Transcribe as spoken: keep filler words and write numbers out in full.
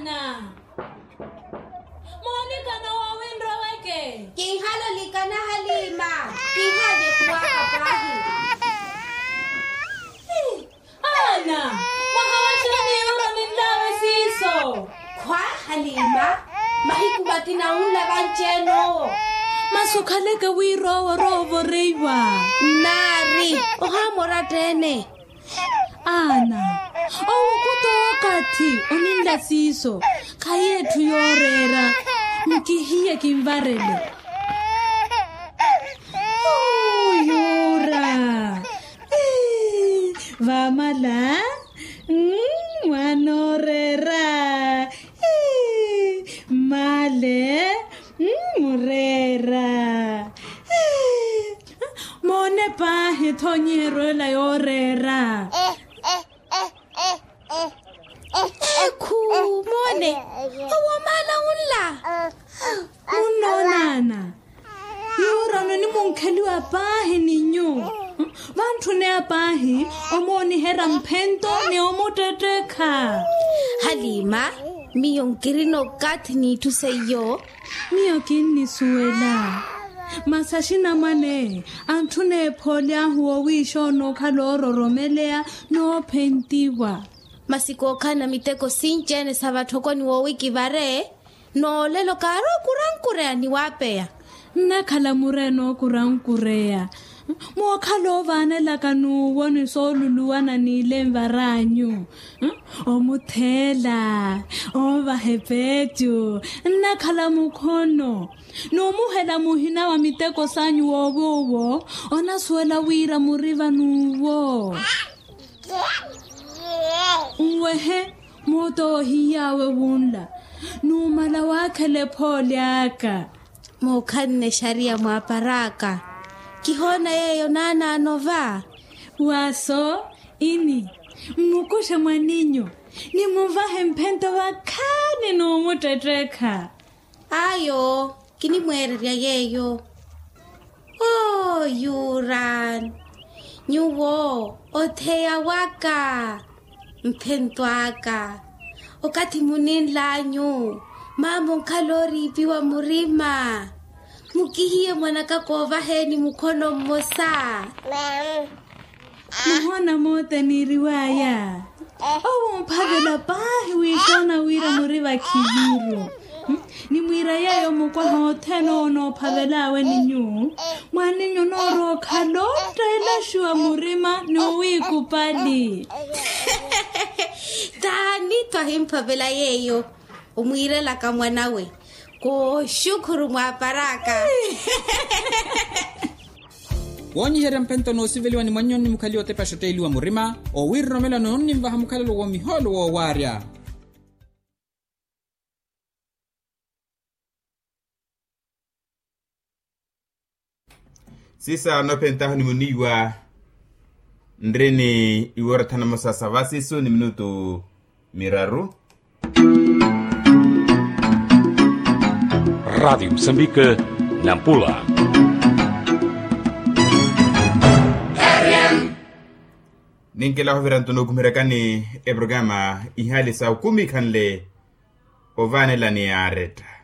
Ana. Monica na wawindro weke. Kihalo likana Halima. Kihale kuwaka pahi. Ana. Mahawashani yoro nindawe siso. Kwa Halima. Mahikubati na unla bancheno. Masukaleka wiro rovo reiwa. Nari. Oha moratene. Ana. Owo kuto wakati oninda siso. Kayetu yorera. Mkihia kimvarele. Oh, yora. Eh, vamala. Mm, wanorera. Eh, male. Mm, murera. Eh, mone pahe tonyero la yorera. Eku mone. Owo mala unla. Unonana. Yura no ni monkeli wa pahe ninyo. Vantu ne apahi omoni hera mpento ne omoteteka. Halima, miyonkirino katni tuseyo. Miyo kinni suela. Masashina mane antune polya huo wisho no kaloro romelea no pentiwa. Masiko kana miteko sinjene sabatoko ni wiki vare. No lelo karo kurankurea ni wapea. Nakala mureno kurankurea. Mwakalo vane lakanu woni soluluwana ni lemvaranyu. Omuthela, ovahepetu, nakala mukhono. No muhela muhina wa miteko sanyu wowo, ona suela wira muriva nuwo. Uwehe, moto hiyawe wunla. Numala wakele polyaka. Mokane sharia mwaparaka. Kihona yeyo nana anova. Waso, ini. Mukushe mwaninyo. Ni muvahe mpento wakane no mutetreka. Ayo, kini mwereria yeyo. Oh, yuran. Nyuwo, oteya waka. Mpento waka. Okati munin lanyu. Mamon kalori piwa murima. Mukihie mwanaka kova heni mukono mosa. Muhona mote ni riwaya. Owo mpavela pahi wishona wira muriva kiviro. Ni mwira yayo mukwa hoteno no pavelawe ninyu. Mwaninyo noro kalota ila shua murima ni wiku pali. Tani twahimpavela yeyo. Umwire laka mwanawe. Ko shukuru mwaparaka. Wonyi hera mpento no siveliwa ni mwanyoni mukali wa tepa shoteli wa murima. O wiri romela no nni mvaha mukali wa miholo wa waria. Sisa no pentaho ni muniwa. Ndreni iwara tana masasa vasiso ni minuto miraru. Rádio Moçambique, Nampula. Ninkela hoviranto no kumirakani e programa ihali sa ukumi kanle ovane la ni areta.